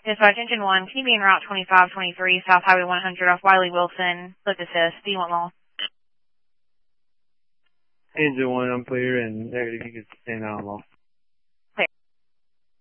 Dispatch Engine 1, can you be en route 2523 South Highway 100 off Wiley Wilson? Lift assist. Do you want more? Engine 1, I'm clear, and negative, you can stand out long.